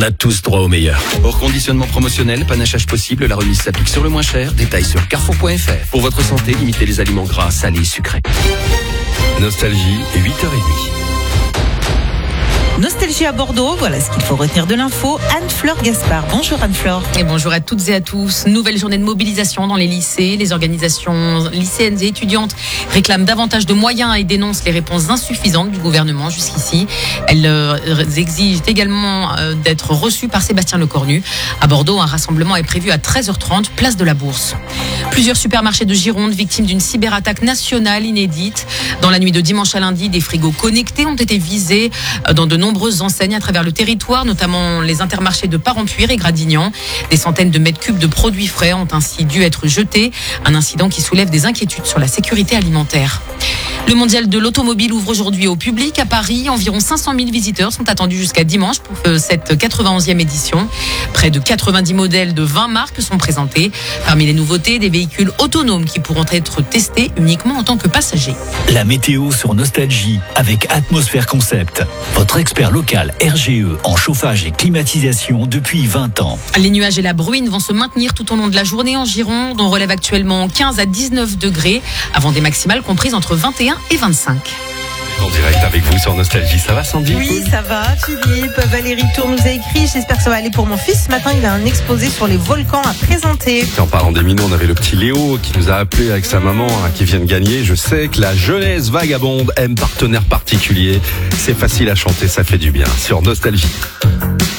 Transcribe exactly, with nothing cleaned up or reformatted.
On a tous droit au meilleur. Hors conditionnement promotionnel, panachage possible, la remise s'applique sur le moins cher. Détails sur carrefour point f r. Pour votre santé, limitez les aliments gras, salés, sucrés. Nostalgie, huit heures trente. Nostalgie à Bordeaux, voilà ce qu'il faut retenir de l'info. Anne-Fleur Gaspard. Bonjour Anne-Fleur. Et bonjour à toutes et à tous. Nouvelle journée de mobilisation dans les lycées. Les organisations lycéennes et étudiantes réclament davantage de moyens et dénoncent les réponses insuffisantes du gouvernement jusqu'ici. Elles euh, exigent également euh, d'être reçues par Sébastien Lecornu. À Bordeaux, un rassemblement est prévu à treize heures trente, place de la Bourse. Plusieurs supermarchés de Gironde victimes d'une cyberattaque nationale inédite. Dans la nuit de dimanche à lundi, des frigos connectés ont été visés dans de nombreuses enseignes à travers le territoire, notamment les intermarchés de Parempuire et Gradignan. Des centaines de mètres cubes de produits frais ont ainsi dû être jetés. Un incident qui soulève des inquiétudes sur la sécurité alimentaire. Le mondial de l'automobile ouvre aujourd'hui au public à Paris. Environ cinq cent mille visiteurs sont attendus jusqu'à dimanche pour cette quatre-vingt-onzième édition. Près de quatre-vingt-dix modèles de vingt marques sont présentés. Parmi les nouveautés, des véhicules autonomes qui pourront être testés uniquement en tant que passagers. La météo sur Nostalgie avec Atmosphère Concept. Votre expert local R G E en chauffage et climatisation depuis vingt ans. Les nuages et la bruine vont se maintenir tout au long de la journée en Gironde. On relève actuellement quinze à dix-neuf degrés avant des maximales comprises entre vingt et un et vingt-cinq. En direct avec vous sur Nostalgie, ça va Sandy? Oui, ça va Philippe. Valérie Tour nous a écrit, j'espère que ça va aller pour mon fils. Ce matin, il a un exposé sur les volcans à présenter. En parlant des minots, on avait le petit Léo qui nous a appelé avec sa maman hein, qui vient de gagner. Je sais que la jeunesse vagabonde aime partenaire particulier. C'est facile à chanter, ça fait du bien sur Nostalgie.